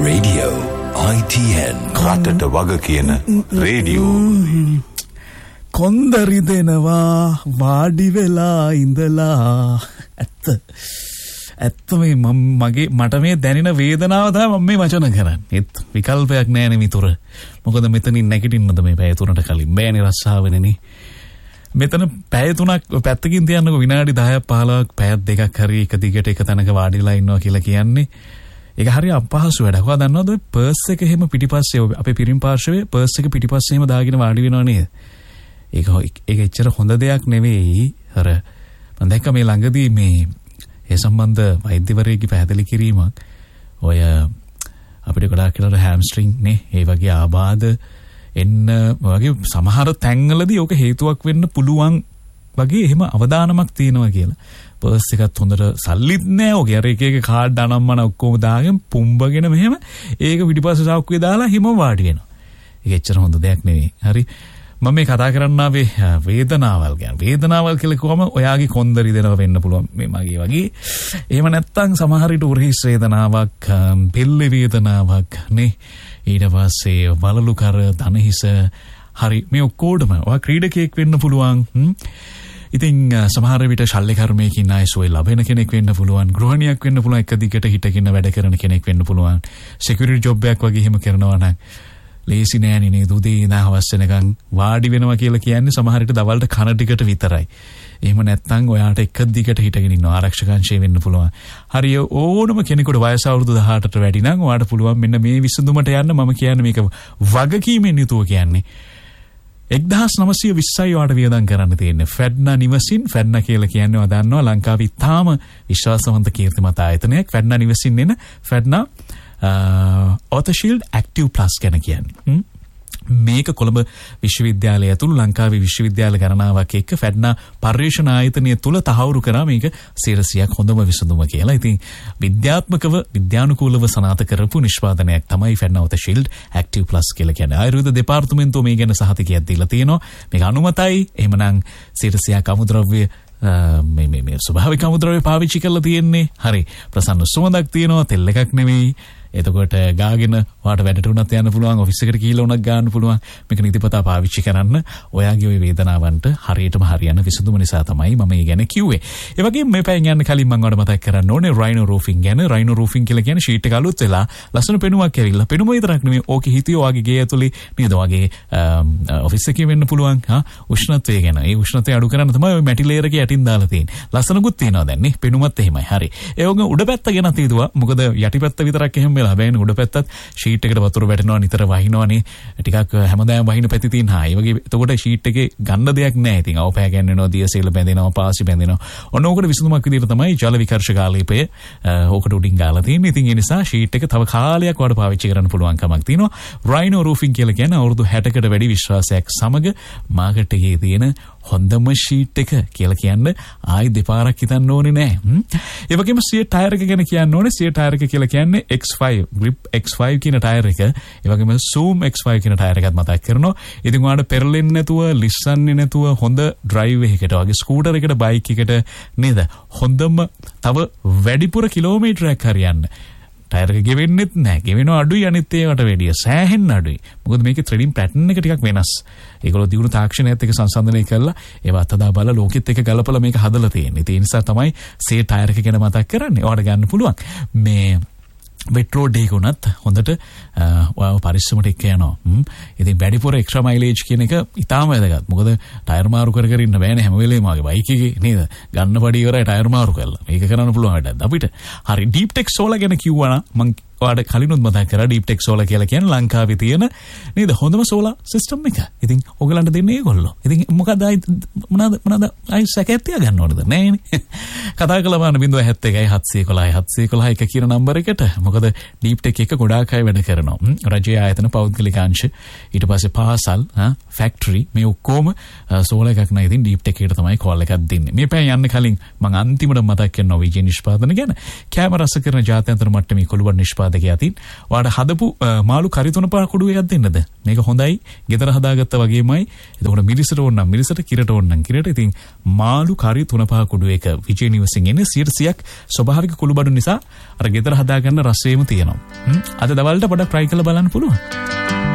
Radio ITN රටට වග කියන රේඩියෝ. කොන්දරි දෙනවා වාඩි වෙලා ඉඳලා ඇත්ත මේ මට මේ දැනෙන වේදනාව තමයි මම මේ වචන කරන්නේ. ඒත් විකල්පයක් නැහැ මිතුර. මොකද මෙතනින් නැගිටින්නද මේ පැය 3ට කලින් බෑනේ රස්සාවෙනේ. මෙතන පැය 3ක් පැත්තකින් තියන්නකො විනාඩි 10ක් 15ක් පැයක් දෙකක් හරි එක දිගට එක තැනක වාඩිලා ඉන්නවා කියලා කියන්නේ. ඒක හරිය අපහසු වැඩක්. ඔයා දන්නවද ඔය පර්ස් එක එහෙම පිටිපස්සේ අපේ පිරිම් පාර්ශවයේ පර්ස් එක පිටිපස්සේ එහෙම දාගෙන වාඩි වෙනව නේද? ඒක එච්චර හොඳ දෙයක් නෙවෙයි. අර මම දැක්ක මේ ළඟදී මේ ඒ සම්බන්ධ වෛද්‍යවරයෙක්ගේ පැහැදිලි කිරීමක්. ඔය අපිට ගොඩාක් කියලා හැම්ස්ට්‍රින්ග් නේ ඒ වගේ ආබාධ එන්න වගේ සමහර තැන්වලදී ඕක හේතුවක් වෙන්න පුළුවන් වගේ එහෙම අවදානමක් තියෙනවා කියලා. පර්ස් එකත් හොඳට සල්ලිත් නෑ. ඔගේ අර එක කාඩ් අනම්මන ඔක්කොම දාගෙන පුම්බගෙන මෙහෙම ඒක පිටිපස්සේ සාක්කුවේ දාලා හිම වාඩි වෙනවා. ඒක එච්චර හොඳ දෙයක් නෙවෙයි. හරි. මම මේ කතා කරන්න ආවේ වේදනාවල් ගැන. වේදනාවල් කියලා කිව්වම ඔයාගේ කොන්දරි දෙනවා වෙන්න පුළුවන් මේ මගේ වගේ. එහෙම නැත්තම් සමහර විට උරහිස් වේදනාවක්, පෙල්ලේ වේදනාවක් නේ. ඊට පස්සේ වලලු කර දනහිස හරි මේ ඔක්කොඩම ඔයා ක්‍රීඩකයෙක් වෙන්න පුළුවන්. ඉතින් සමහර විට ශල්‍ය කර්මයකින් ආයසොය ලැබෙන කෙනෙක් වෙන්න පුළුවන්. ගෘහණියක් වෙන්න පුළුවන්. එක දිගට හිටගෙන වැඩ කරන කෙනෙක් වෙන්න පුළුවන්. සිකියුරිටි ජොබ් එකක් වගේ එහෙම කරනවා නම් ලේසි නෑනේ නේද? උදේ ඉඳන් හවස වෙනකන් වාඩි වෙනවා කියලා කියන්නේ සමහර විට දවල්ට කන ටිකට විතරයි. එහෙම නැත්නම් ඔයාට එක දිගට හිටගෙන ඉන්න ආරක්ෂකංශය වෙන්න පුළුවන්. හරිය ඕනම කෙනෙකුට වයස අවුරුදු 18ට වැඩි නම් ඔයාට පුළුවන් මෙන්න මේ විසඳුමට යන්න. මම කියන්නේ මේක වගකීමෙන් යුතුව කියන්නේ. 1920යි ඔයාට වියදම් කරන්න තියෙන්නේ. ෆෙඩ්නා නිවසින් ෆෙඩ්නා කියලා කියන්නේ ඔයා දන්නවා ලංකාවේ තාම විශ්වාසවන්ත කීර්තිමත් ආයතනයක්. ෆෙඩ්නා නිවසින් එන ෆෙඩ්නා OtherShield Active Plus ගැන කියන්නේ. මේක කොළඹ විශ්වවිද්‍යාලය ඇතුළු ලංකාවේ විශ්වවිද්‍යාල ගණනාවක් එක්ක ෆෙඩ්නා පර්යේෂණ ආයතනය තුල තහවුරු කරා මේක 100% හොඳම විසඳුම කියලා. ඉතින් විද්‍යාත්මකව විද්‍යානුකූලව සනාථ කරපු නිෂ්පාදනයක් තමයි ෆෙඩ්නා OtherShield Active Plus කියලා කියන්නේ. ආයුර්වේද දෙපාර්තමේන්තුව මේ ගැන සහතිකයක් දීලා තියෙනවා. මේක අනුමතයි. එහෙමනම් 100% අමුද්‍රව්‍ය මේ ස්වභාවික අමුද්‍රව්‍ය පාවිච්චි කරලා තියෙන්නේ. හරි. ප්‍රසන්න සුවඳක් තියෙනවා. තෙල් එකක් නෙවෙයි. එතකොට ගාගෙන ඔයාට වැඩට උනත් යන්න පුළුවන්. ඔෆිස් එකට ගිහලා උනත් ගන්න පුළුවන්. මේක නිතිපතා පාවිච්චි කරන්න. ඔයාගේ ওই වේදනාවන්ට හරියටම හරියන විසඳුම නිසා තමයි මම මේ ගැන කිව්වේ. ඒ වගේම මේ පැයෙන් යන්න කලින් මම ඔයාලට මතක් කරන්න ඕනේ රයිනෝ රූෆින් ගැන. රයිනෝ රූෆින් කියලා කියන්නේ ෂීට් එක අලුත් වෙලා ලස්සන පෙනුමක් ඇවිල්ලා. පෙනුම විතරක් නෙමෙයි ඕකේ හිතිය ඔයාගේ ගේ ඇතුලේ නේද? ඔයාගේ ඔෆිස් එකේ වෙන්න පුළුවන්. උෂ්ණත්වය ගැන. ඒ උෂ්ණත්වය අඩු කරන්න තමයි ওই මැටි ලේයර් එකේ යටින් දාලා තියෙන්නේ. ලස්සනකුත් තියෙනවා දැන් නේ. පෙනුමත් එහෙමයි. හරි. ඒ වගේ උඩ පැත්ත ගැන හිතුවා. මොකද යටිපැත්ත විතරක් එහෙම හැබැයි උඩ පැත්තත් ෂීට් එකට වතුර වැටෙනවා නිතර වහිනවනේ ටිකක් හැමදාම වහින පැති තියෙන ඒ වගේ එතකොට ෂීට් එකේ ගන්න දෙයක් නැහැ. ඉතින් අවපෑ ගන්නනවා දියසෙල බැඳෙනවා පාසි බැඳෙනවා. ඔන්න ඕකට විසඳුමක් විදිහට තමයි ජල විකර්ෂක ආලේපය ඕකට උඩින් ගාලා තියෙන්නේ. ඉතින් ඒ නිසා ෂීට් එක තව කාලයක් වඩා පාවිච්චි කරන්න පුළුවන් කමක් තියෙනවා. රයිනෝ රූෆින් කියලා කියන්නේ අවුරුදු 60කට වැඩි විශ්වාසයක් සමග මාකට් එකේ තියෙන හොඳම ෂීට් එක කියලා කියන්නේ ආයි දෙපාරක් හිතන්න ඕනේ නැහැ. ඒ වගේම සිය ටයර් එක ගැන කියන්න ඕනේ. සිය ටයර් එක කියලා කියන්නේ X5 Grip X5 කියන ටයර් එක. ඒ වගේම Zoom X5 කියන ටයර් එකත් මතක් කරනවා. ඉතින් ඔයාලට පෙරලෙන්නේ නැතුව, ලිස්සන්නේ නැතුව හොඳ ඩ්‍රයිව් එකකට වගේ ස්කූටර් එකකට බයික් එකකට නේද? හොඳම තව වැඩිපුර කිලෝමීටරයක් හරියන්න. ටයර් එක ගෙවෙන්නෙත් නැහැ. ගෙවෙනවා අඩුයි අනිත් ඒකට වැඩිය. සෑහෙන්න අඩුයි. මොකද මේකේ ත්‍රෙඩින් පැටර්න් එක ටිකක් වෙනස්. ඒගොල්ලෝ දියුණු තාක්ෂණයත් එක්ක සංසන්දනය කරලා ඒවා අතදා බලලා ලෝකෙත් එක්ක ගලපලා මේක හදලා තියෙන්නේ. ඒ නිසා තමයි සේ ටයර් එක ගැන මතක් කරන්නේ. ඔයාලට ගන්න පුළුවන්. මේ වෙට් රෝඩ් එක උනත් හොඳට ඔයාව පරිස්සමට එක්ක යනවා. ඉතින් වැඩිපුර එක්ස්ට්‍රා මයිලේජ් කියන එක ඉතාම වැදගත්. මොකද ටයර් මාරු කර කර ඉන්න බෑනේ හැම වෙලේම වගේ බයික් එකේ නේද? ගන්න පඩි ඉවරයි ටයර් මාරු කරලා. මේක කරන්න පුළුවන් වැඩක් අපිට. හරි ඩීප් ටෙක් සෝලා ගැන කිව්වා නම් මම ඔයාලට කලිනුත් මතක් කරා ඩීප් ටෙක් සෝලා කියලා කියන්නේ ලංකාවේ තියෙන නේද හොඳම සෝලා සිස්ටම් එක. ඉතින් ඔයගලන්ට දෙන්නේ ඒගොල්ලෝ. ඉතින් මොකද මොනවාද අයි සැකයක් තියා ගන්න ඕනද? නෑනේ. කතා කළා බලන්න 071 711 711 එක කියන නම්බර එකට. මොකද ඩීප් ටෙක් එක ගොඩාක් අය වැඩ කරනවා. රජයේ ආයතන පෞද්ගලික අංශ ඊට පස්සේ පාසල් ෆැක්ටරි මේ ඔක්කොම සෝලා එකක් නෑ. ඉතින් ඩීප් ටෙක් එකට තමයි කෝල් එකක් දෙන්නේ. මේ පැය යන්න කලින් මම අන්තිමට මතක් කරනවා විජේ නිෂ්පාදන ගැන. කැමරා රස කරන ජාත්‍යන්තර මට්ටමේ කොළුවර නිෂ්පාදන නිෂ්පාදකයා අතින් ඔයාලට හදපු මාළු කරි තුන පහ කුඩු එකක් දෙන්නද? මේක හොඳයි. ගෙදර හදාගත්තා වගේමයි. එතකොට මිරිසට ඕන නම් මිරිසට, කිරට ඕන නම් කිරට. ඉතින් මාළු කරි තුන පහ කුඩු එක විජේ නිවසින් එන්නේ 100%ක් ස්වභාවික කුළු බඩු නිසා අර ගෙදර හදාගන්න රසයම තියෙනවා. අද දවල්ට පොඩක් try කරලා බලන්න පුළුවන්.